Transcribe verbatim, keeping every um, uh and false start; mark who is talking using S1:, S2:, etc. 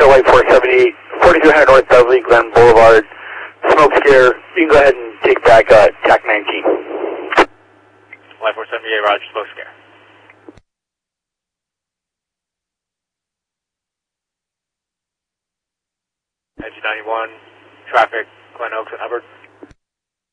S1: Delta Light four seventy-eight, forty-two hundred North Beverly Glen Boulevard, smoke scare. You can go ahead and take back uh, T A C nineteen.
S2: Light four seventy-eight, roger, smoke scare. Edge ninety-one, traffic, Glen Oaks and Hubbard.